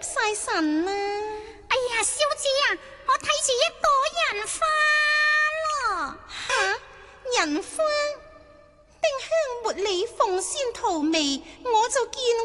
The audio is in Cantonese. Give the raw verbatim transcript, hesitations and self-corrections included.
晒神啊！ 哎呀，小姐啊，我睇住一朵人花咯。 吓，人花？丁香茉莉鳳仙桃味，我就見